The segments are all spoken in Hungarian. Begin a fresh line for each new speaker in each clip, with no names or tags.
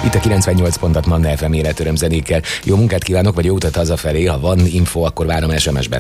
Itt a 98 pontot Manna FM életöröm zenékkel. Jó munkát kívánok, vagy jó utat hazafelé. Ha van info, akkor várom SMS-ben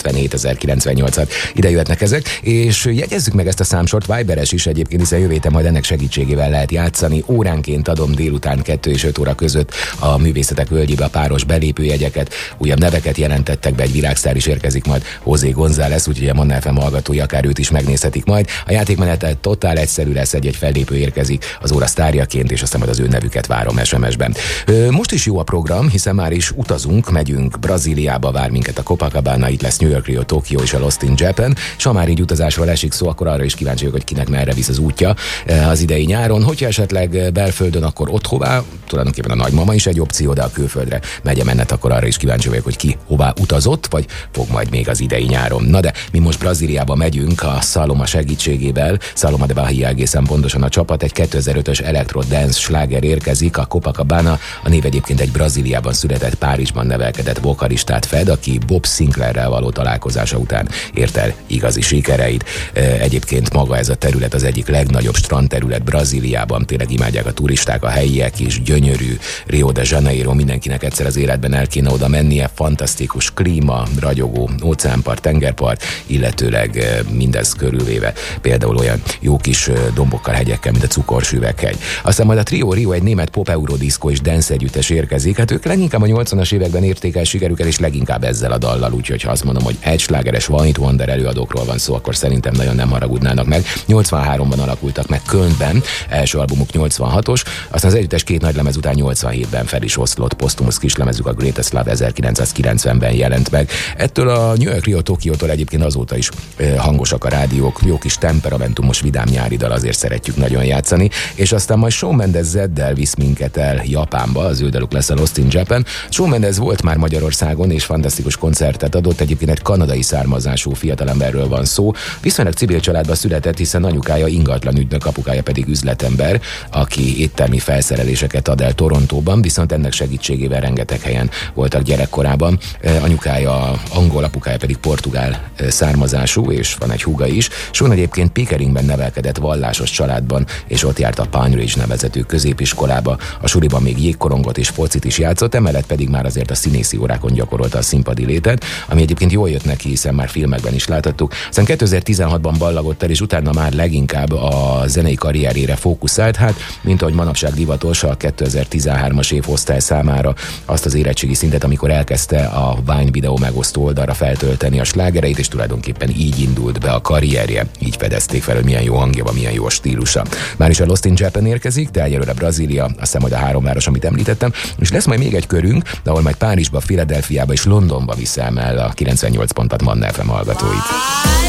0677 ide jöhetnek ezek. És jegyezzük meg ezt a számsort, Viberes is egyébként, hiszen jövő héten majd ennek segítségével lehet játszani. Óránként adom délután 2 és 5 óra között a Művészetek Völgyébe a páros belépőjegyeket. Újabb neveket jelentettek be, egy virágsztár is érkezik majd, José González, úgyhogy a Manna FM hallgatói akár őt is megnézhetik majd. A játékmenet totál egyszerű lesz, egy fellépő érkezik az óra sztárjaként, és aztán majd az ő nevüket várom SMS-ben. Most is jó a program, hiszen már is utazunk, megyünk Brazíliába, vár minket a Copacabana, itt lesz New York, Rio, Tokió és a Lost in Japan, és ha már így utazásról esik szó, akkor arra is kíváncsi vagyok, hogy kinek merre visz az útja az idei nyáron. Hogyha esetleg belföldön, akkor ott hová, tulajdonképpen a nagymama is egy opció, de a külföldre megye mennet, akkor arra is kíváncsi vagyok, hogy ki hová utazott, vagy fog majd még az idei nyáron. Na de mi most Brazíliába megyünk a Saloma segítségével, Saloma de Bahia egészen pontosan a csapat, egy 2005-ös electro dance sláger érkezik, a Copacabana, a név egyébként egy Brazíliában született, Párizsban nevelkedett vokalistát fed, aki Bob Sinclairrel való találkozása után ért el igazi sikereit. Egyébként maga ez a terület az egyik legnagyobb strandterület Brazíliában, tényleg imádják a turisták, a helyiek is, gyönyörű, Rio de Janeiro, mindenkinek egyszer az életben el kéne oda mennie, fantasztikus klíma, ragyogó óceánpart, tengerpart, illetőleg mindez körülvéve például olyan jó kis dombokkal, hegyekkel, mint a Cukorsüveghegy. Aztán majd a Trio Rio, egy német pop eurodiszkó és dance együttes érkezik. Hát ők leginkább a 80-as években érték el sikerüket, és leginkább ezzel a dallal, úgyhogy ha azt mondom, hogy egy slágeres One Hit Wonder előadókról van szó, akkor szerintem nagyon nem haragudnának meg. 83-ban alakultak meg Kölnben, első albumuk 86-os, aztán az együttes 2 nagylemez után 87-ben fel is oszlott, posztumusz kislemezük, a Greatest Love 1990-ben jelent meg. Ettől a New York, Rio, Tokiótól egyébként azóta is hangosak a rádiók, jó kis temperamentumos, vidám nyári dal, azért szeretjük nagyon játszani, és aztán majd Shawn Mendes Zeddel visz minket el Japánba, az ő daluk lesz a Lost in Japan. Shawn Mendes volt már Magyarországon, és fantasztikus koncertet adott, egyébként egy kanadai származású fiatalemberről van szó, viszonylag civil családba született, hiszen anyukája ingatlan ügynök, apukája pedig üzletember, aki éttermi felszereléseket ad el Torontóban, viszont ennek segítségével rengeteg helyen voltak gyerekkorában. Anyukája angol, apukája pedig portugál származású, és van egy húga is. Shawn egyébként Pickeringben nevelkedett vallásos családban, és ott járt a Pine Ridge nevezetű középiskolába, a suliban még jégkorongot és focit is játszott, emellett pedig már azért a színészi órákon gyakorolta a színpadi létet, ami egyébként jól jött neki, hiszen már filmekben is láthattuk. Aztán 2016-ban ballagott el, és utána már leginkább a zenei karrierjére fókuszált, hát mint ahogy manapság divatos a 2013-as évosztály számára azt az érettségi szintet, amikor elkezdte a Vine videó megosztó oldalra feltölteni a slágereit, és tulajdonképpen így indult be a karrierje, így fedezték fel, hogy milyen jó hangja van, milyen jó a stílusa. Már is a Lost in Japan érkezik, de egyelőre Brazília, aztán majd a 3 város, amit említettem, és lesz majd még egy körünk, de ahol majd Párizsba, Philadelphiába és Londonba viszem el a 98 pontot Manna FM hallgatóit.